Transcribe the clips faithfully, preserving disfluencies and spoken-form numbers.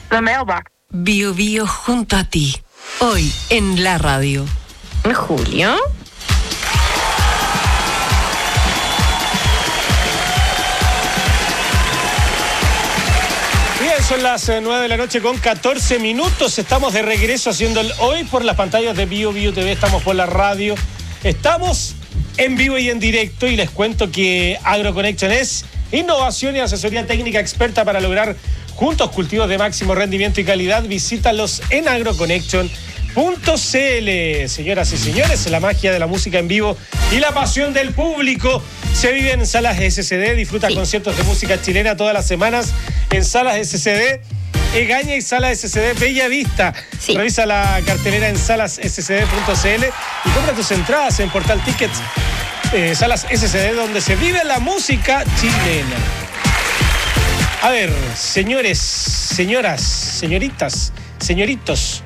The mailbox. Bio Bio junto a ti. Hoy en la radio. Julio. Bien, son las eh, nueve de la noche con catorce minutos. Estamos de regreso haciendo el hoy por las pantallas de Bio Bio T V. Estamos por la radio. Estamos en vivo y en directo. Y les cuento que AgroConnection es innovación y asesoría técnica experta para lograr juntos cultivos de máximo rendimiento y calidad. Visítalos en agroconnection punto c l. Señoras y señores, la magia de la música en vivo y la pasión del público se vive en Salas S C D. Disfruta sí. conciertos de música chilena todas las semanas en Salas S C D Egaña y Salas S C D Bella Vista. Sí. Revisa la cartelera en salas s c d punto c l y compra tus entradas en Portal Tickets. Eh, Salas S C D, donde se vive la música chilena. A ver, señores, señoras, señoritas, señoritos,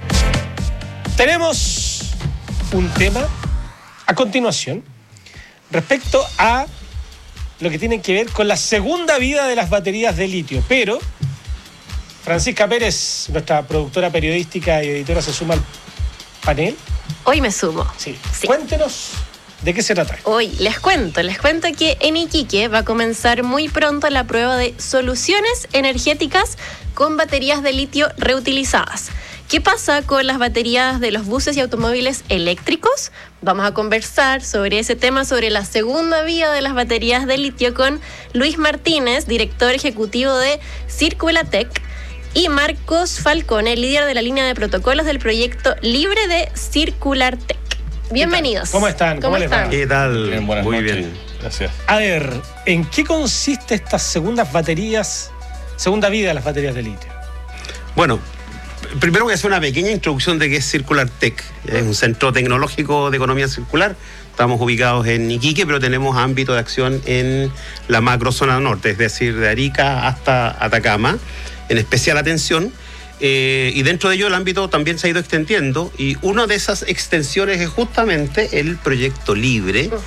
tenemos un tema a continuación respecto a lo que tiene que ver con la segunda vida de las baterías de litio. Pero Francisca Pérez, nuestra productora periodística y editora, se suma al panel. Hoy me sumo. Sí. sí. Cuéntenos de qué se trata. Hoy les cuento, les cuento que en Iquique va a comenzar muy pronto la prueba de soluciones energéticas con baterías de litio reutilizadas. ¿Qué pasa con las baterías de los buses y automóviles eléctricos? Vamos a conversar sobre ese tema, sobre la segunda vía de las baterías de litio, con Luis Martínez, director ejecutivo de Circulatec, y Marcos Falcone, líder de la línea de protocolos del proyecto libre de Circulartec. Bienvenidos. ¿Cómo están? ¿Cómo, ¿Cómo les va? ¿Qué tal? Bien, buenas Muy noches. bien. Gracias. A ver, ¿en qué consiste estas segundas baterías, segunda vida de las baterías de litio? Bueno, primero voy a hacer una pequeña introducción de qué es Circulartec. Es un centro tecnológico de economía circular. Estamos ubicados en Iquique, pero tenemos ámbito de acción en la macrozona norte, es decir, de Arica hasta Atacama, en especial atención. Eh, y dentro de ello el ámbito también se ha ido extendiendo, y una de esas extensiones es justamente el proyecto libre,